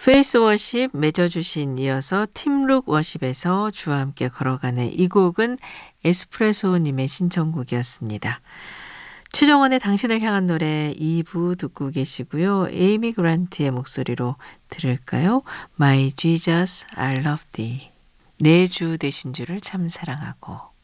페이스 워십 맺어주신 이어서 팀룩 워십에서 주와 함께 걸어가네. 이 곡은 에스프레소님의 신청곡이었습니다. 최정원의 당신을 향한 노래 2부 듣고 계시고요. 에이미 그란트의 목소리로 들을까요? My Jesus, I love thee. 내 주 되신 주를 참 사랑하고.